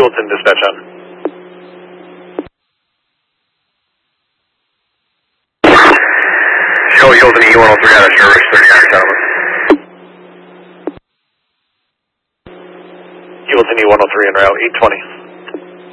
Hewlton dispatch on. Show Hewlton E103 out of service, 39 settlement. Hewlton E103 en route, 820.